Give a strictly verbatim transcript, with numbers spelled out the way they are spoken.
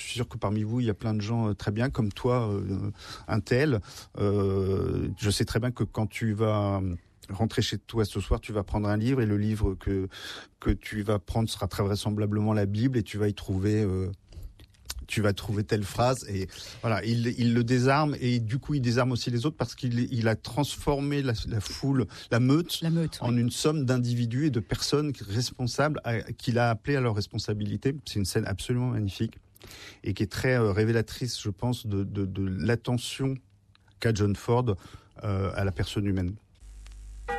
suis sûr que parmi vous, il y a plein de gens très bien, comme toi, euh, un tel. Euh, je sais très bien que quand tu vas rentrer chez toi ce soir, tu vas prendre un livre et le livre que que tu vas prendre sera très vraisemblablement la Bible et tu vas y trouver euh, tu vas trouver telle phrase et voilà, il, il le désarme et du coup il désarme aussi les autres parce qu'il il a transformé la, la foule, la meute, la meute en oui. une somme d'individus et de personnes responsables à, qu'il a appelées à leur responsabilité. C'est une scène absolument magnifique et qui est très euh, révélatrice, je pense, de, de, de l'attention qu'a John Ford euh, à la personne humaine.